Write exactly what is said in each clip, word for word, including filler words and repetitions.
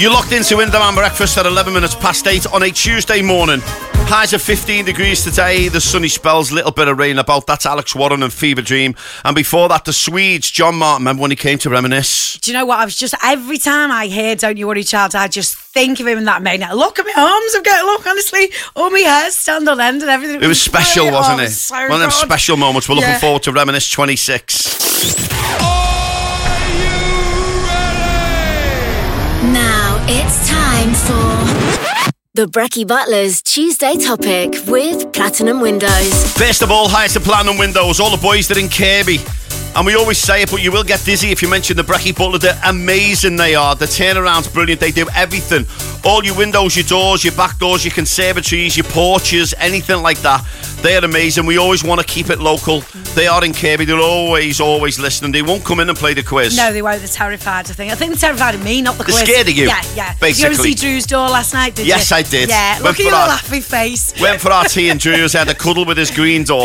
You're locked into Winderman Breakfast at eleven minutes past eight on a Tuesday morning. Highs of fifteen degrees today. The sunny spells, little bit of rain about. That's Alex Warren and Fever Dream. And before that, the Swedes, John Martin. Remember when he came to reminisce? Do you know what? I was just, every time I hear Don't You Worry Child, I just think of him in that main. Look at my arms, I'm getting, look, honestly, all my hairs stand on end and everything. It was, it was special, great. wasn't oh, it? So One of them good. special moments. We're yeah. looking forward to Reminisce twenty-six. Now it's time for the Brecky Butlers Tuesday Topic with Platinum Windows. First of all, hi to Platinum Windows, all the boys that are in Kirby. And we always say it, but you will get dizzy if you mention the Brecky Butler. They're amazing, they are. The turnaround's brilliant. They do everything. All your windows, your doors, your back doors, your conservatories, your porches, anything like that. They are amazing. We always want to keep it local. They are in Kirby. They're always, always listening. They won't come in and play the quiz. No, they won't. They're terrified, I think. I think they're terrified of me, not the they're quiz. They're scared of you. Yeah, yeah. Basically. Did you ever see Drew's door last night, did yes, you? I did. Yeah, went look at your our, laughing face. Went for our tea and Drew's had a cuddle with his green door.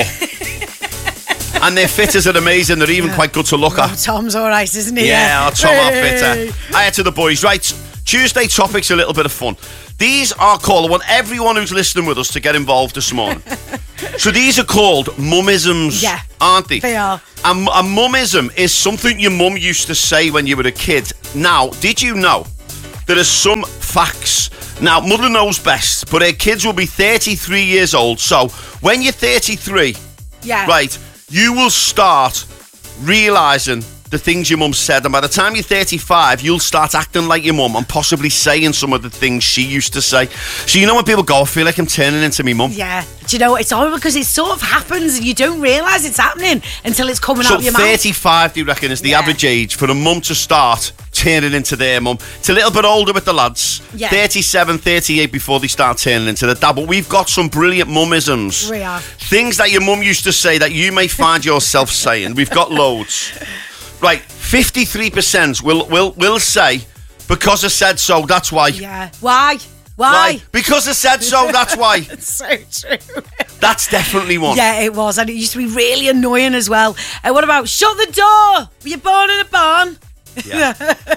And their fitters are amazing. They're even yeah. quite good to look at. Oh, Tom's all right, isn't he? Yeah, yeah. our Tom, our fitter. Hiya to the boys. Right, Tuesday topic's a little bit of fun. These are called, I want everyone who's listening with us to get involved this morning. So these are called mumisms, yeah, aren't they? They are. And a mumism is something your mum used to say when you were a kid. Now, did you know there are some facts? Now, mother knows best, but her kids will be thirty-three years old. So when you're thirty-three, yeah, right, you will start realising the things your mum said, and by the time you're thirty-five, you'll start acting like your mum and possibly saying some of the things she used to say. So you know when people go, I feel like I'm turning into me mum. Yeah. Do you know what? It's horrible because it sort of happens and you don't realise it's happening until it's coming so out of your mouth. So thirty-five, do you reckon, is the yeah. average age for a mum to start turning into their mum? It's a little bit older with the lads. Yeah. thirty-seven, thirty-eight before they start turning into the dad. But we've got some brilliant mumisms. We are. Things that your mum used to say that you may find yourself saying. We've got loads. Right, fifty-three percent will will will say, because I said so, that's why. Yeah. Why? Why? Why? Because I said so, that's why. It's so true. That's definitely one. Yeah, it was. And it used to be really annoying as well. And what about, shut the door? Were you born in a barn? Yeah.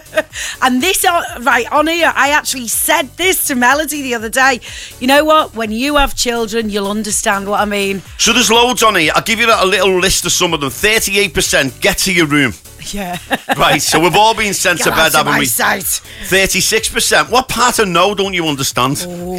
And this, uh, right, on here, I actually said this to Melody the other day. You know what? When you have children, you'll understand what I mean. So there's loads on here. I'll give you a little list of some of them. thirty-eight percent, get to your room. Yeah. Right, so we've all been sent Get to bed, haven't my we? Sight. thirty-six percent. What part of no don't you understand?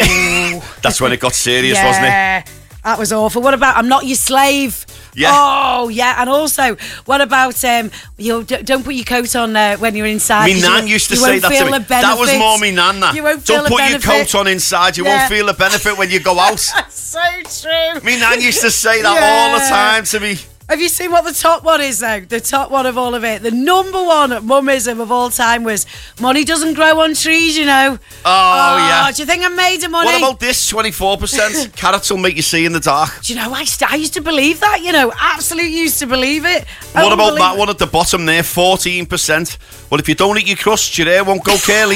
That's when it got serious, yeah, wasn't it? That was awful. What about, I'm not your slave? Yeah. Oh, yeah. And also, what about, um, you don't put your coat on uh, when you're inside? Me nan used to you say won't that feel to me. The benefit. That was more me nan, that. You won't Don't feel put the your benefit. coat on inside. You yeah. won't feel the benefit when you go out. So true. Me nan used to say that yeah. all the time to me. Have you seen what the top one is, though? The top one of all of it. The number one mumism of all time was, money doesn't grow on trees, you know. Oh, oh yeah. Do you think I'm made of money? What about this, twenty-four percent? Carrots will make you see in the dark. Do you know, I, st- I used to believe that, you know. Absolutely used to believe it. What about that one at the bottom there, fourteen percent? Well, if you don't eat your crust, your hair won't go curly.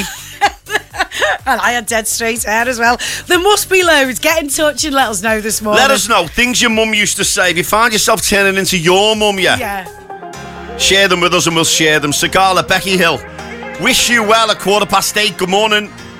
And I had dead straight hair as well. There must be loads. Get in touch and let us know this morning. Let us know. Things your mum used to say. If you find yourself turning into your mum, yeah. Yeah. Share them with us and we'll share them. Sagala, Becky Hill. Wish you well at quarter past eight. Good morning.